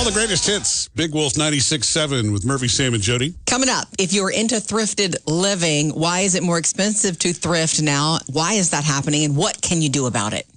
All the greatest hits. Big Wolf 96.7 with Murphy, Sam, and Jody. Coming up, if you're into thrifted living, why is it more expensive to thrift now? Why is that happening? And what can you do about it?